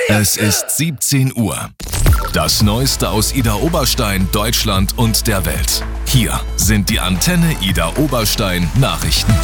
Es ist 17 Uhr. Das Neueste aus Idar Oberstein, Deutschland und der Welt. Hier sind die Antenne Idar Oberstein Nachrichten.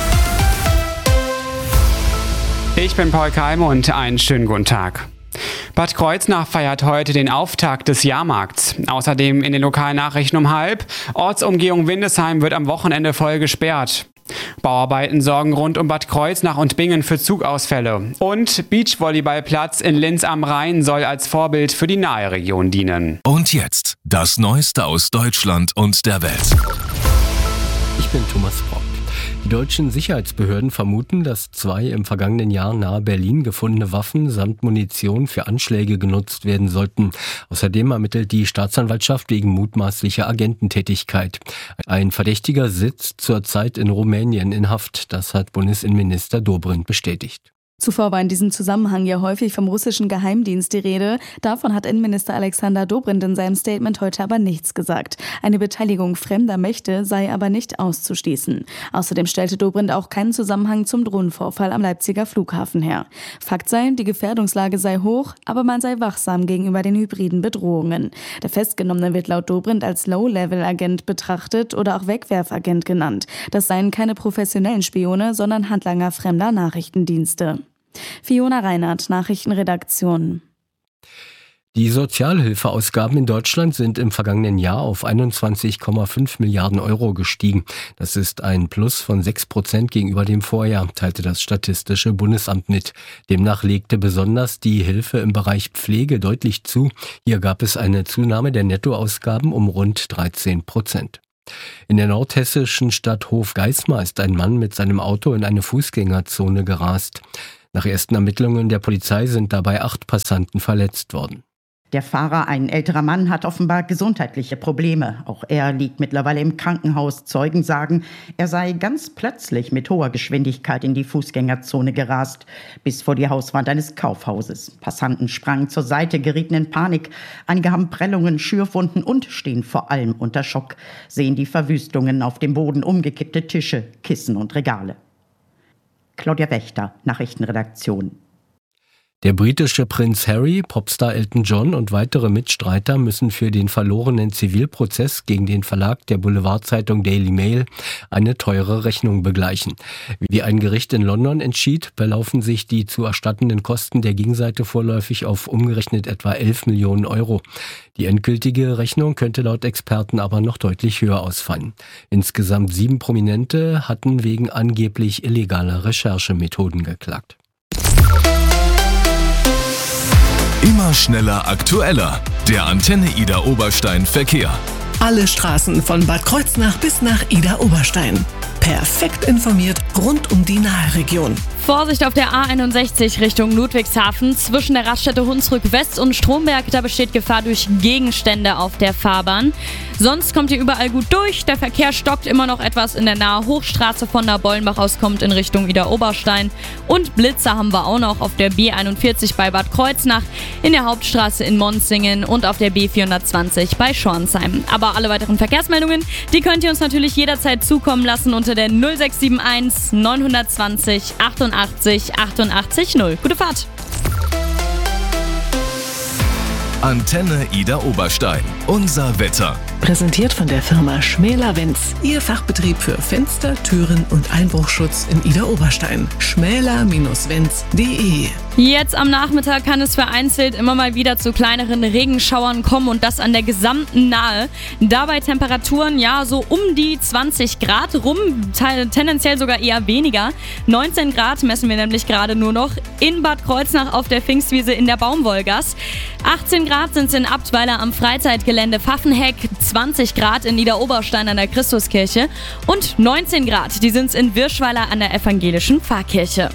Ich bin Paul Keime und einen schönen guten Tag. Bad Kreuznach feiert heute den Auftakt des Jahrmarkts. Außerdem in den Lokalnachrichten um 12:30. Ortsumgehung Windesheim wird am Wochenende voll gesperrt. Bauarbeiten sorgen rund um Bad Kreuznach und Bingen für Zugausfälle. Und Beachvolleyballplatz in Linz am Rhein soll als Vorbild für die Nahe-Region dienen. Und jetzt das Neueste aus Deutschland und der Welt. Ich bin Thomas Brock. Die deutschen Sicherheitsbehörden vermuten, dass 2 im vergangenen Jahr nahe Berlin gefundene Waffen samt Munition für Anschläge genutzt werden sollten. Außerdem ermittelt die Staatsanwaltschaft wegen mutmaßlicher Agententätigkeit. Ein Verdächtiger sitzt zurzeit in Rumänien in Haft. Das hat Bundesinnenminister Dobrindt bestätigt. Zuvor war in diesem Zusammenhang ja häufig vom russischen Geheimdienst die Rede. Davon hat Innenminister Alexander Dobrindt in seinem Statement heute aber nichts gesagt. Eine Beteiligung fremder Mächte sei aber nicht auszuschließen. Außerdem stellte Dobrindt auch keinen Zusammenhang zum Drohnenvorfall am Leipziger Flughafen her. Fakt sei, die Gefährdungslage sei hoch, aber man sei wachsam gegenüber den hybriden Bedrohungen. Der Festgenommene wird laut Dobrindt als Low-Level-Agent betrachtet oder auch Wegwerfagent genannt. Das seien keine professionellen Spione, sondern Handlanger fremder Nachrichtendienste. Fiona Reinhardt, Nachrichtenredaktion. Die Sozialhilfeausgaben in Deutschland sind im vergangenen Jahr auf 21,5 Milliarden Euro gestiegen. Das ist ein Plus von 6% gegenüber dem Vorjahr, teilte das Statistische Bundesamt mit. Demnach legte besonders die Hilfe im Bereich Pflege deutlich zu. Hier gab es eine Zunahme der Nettoausgaben um rund 13%. In der nordhessischen Stadt Hofgeismar ist ein Mann mit seinem Auto in eine Fußgängerzone gerast. Nach ersten Ermittlungen der Polizei sind dabei 8 Passanten verletzt worden. Der Fahrer, ein älterer Mann, hat offenbar gesundheitliche Probleme. Auch er liegt mittlerweile im Krankenhaus. Zeugen sagen, er sei ganz plötzlich mit hoher Geschwindigkeit in die Fußgängerzone gerast, bis vor die Hauswand eines Kaufhauses. Passanten sprangen zur Seite, gerieten in Panik. Einige haben Prellungen, Schürfwunden und stehen vor allem unter Schock, sehen die Verwüstungen auf dem Boden, umgekippte Tische, Kissen und Regale. Claudia Wächter, Nachrichtenredaktion. Der britische Prinz Harry, Popstar Elton John und weitere Mitstreiter müssen für den verlorenen Zivilprozess gegen den Verlag der Boulevardzeitung Daily Mail eine teure Rechnung begleichen. Wie ein Gericht in London entschied, belaufen sich die zu erstattenden Kosten der Gegenseite vorläufig auf umgerechnet etwa 11 Millionen Euro. Die endgültige Rechnung könnte laut Experten aber noch deutlich höher ausfallen. Insgesamt 7 Prominente hatten wegen angeblich illegaler Recherchemethoden geklagt. Immer schneller, aktueller. Der Antenne Idar Oberstein Verkehr. Alle Straßen von Bad Kreuznach bis nach Idar Oberstein. Perfekt informiert rund um die Nahe-Region. Vorsicht auf der A61 Richtung Ludwigshafen. Zwischen der Raststätte Hunsrück West und Stromberg, da besteht Gefahr durch Gegenstände auf der Fahrbahn. Sonst kommt ihr überall gut durch. Der Verkehr stockt immer noch etwas in der Nahe Hochstraße von Nabollenbach aus, kommt in Richtung Idar Oberstein. Und Blitzer haben wir auch noch auf der B41 bei Bad Kreuznach, in der Hauptstraße in Monzingen und auf der B420 bei Schornsheim. Aber alle weiteren Verkehrsmeldungen, die könnt ihr uns natürlich jederzeit zukommen lassen unter der 0671 920 88 88 0. Gute Fahrt! Antenne Idar Oberstein. Unser Wetter. Präsentiert von der Firma Schmäler-Wenz. Ihr Fachbetrieb für Fenster, Türen und Einbruchschutz in Idar Oberstein. schmäler-wenz.de. Jetzt am Nachmittag kann es vereinzelt immer mal wieder zu kleineren Regenschauern kommen und das an der gesamten Nahe. Dabei Temperaturen ja so um die 20 Grad rum, tendenziell sogar eher weniger. 19 Grad messen wir nämlich gerade nur noch in Bad Kreuznach auf der Pfingstwiese in der Baumwollgasse. 18 Grad sind es in Abtweiler am Freizeitgelände Pfaffenheck, 20 Grad in Idar Oberstein an der Christuskirche und 19 Grad, die sind es in Wirschweiler an der evangelischen Pfarrkirche.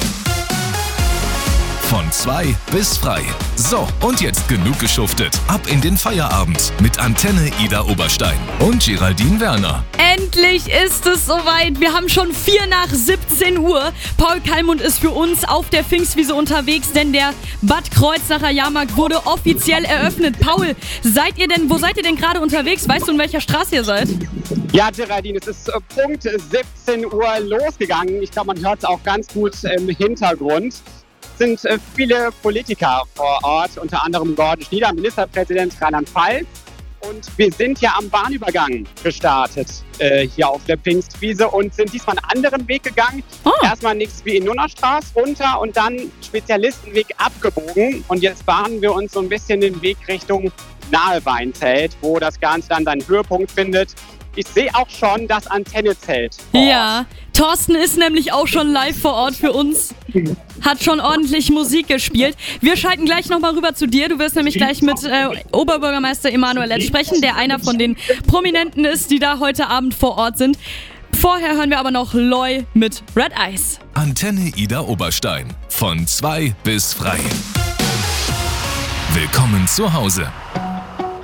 Von 2 bis frei. So, und jetzt genug geschuftet. Ab in den Feierabend mit Antenne Idar Oberstein und Geraldine Werner. Endlich ist es soweit. Wir haben schon 4 nach 17 Uhr. Paul Kalmund ist für uns auf der Pfingstwiese unterwegs, denn der Bad Kreuznacher Jahrmarkt wurde offiziell eröffnet. Paul, wo seid ihr denn gerade unterwegs? Weißt du, in welcher Straße ihr seid? Ja, Geraldine, es ist Punkt 17 Uhr losgegangen. Ich glaube, man hört es auch ganz gut im Hintergrund. sind viele Politiker vor Ort, unter anderem Gordon Schnieder, Ministerpräsident Rheinland-Pfalz. Und wir sind ja am Bahnübergang gestartet, hier auf der Pfingstwiese, und sind diesmal einen anderen Weg gegangen. Erstmal nichts wie in Nunnerstraße runter und dann Spezialistenweg abgebogen. Und jetzt bahnen wir uns so ein bisschen den Weg Richtung Nahe-Weinzelt, wo das Ganze dann seinen Höhepunkt findet. Ich sehe auch schon das Antennezelt. Ja, Thorsten ist nämlich auch schon live vor Ort für uns. Hat schon ordentlich Musik gespielt. Wir schalten gleich nochmal rüber zu dir. Du wirst nämlich gleich mit Oberbürgermeister Emanuel Letz sprechen, der einer von den Prominenten ist, die da heute Abend vor Ort sind. Vorher hören wir aber noch Loy mit Red Eyes. Antenne Ida Oberstein. Von 2 bis frei. Willkommen zu Hause.